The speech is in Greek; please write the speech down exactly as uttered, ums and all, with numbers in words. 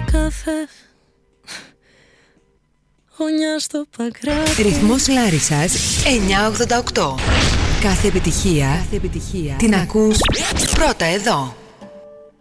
καφέ. Γωνιά στο Παγκράτη. Ρυθμός Λάρισσας εννιακόσια ογδόντα οκτώ. Κάθε επιτυχία, Κάθε επιτυχία την ακούς πρώτα εδώ.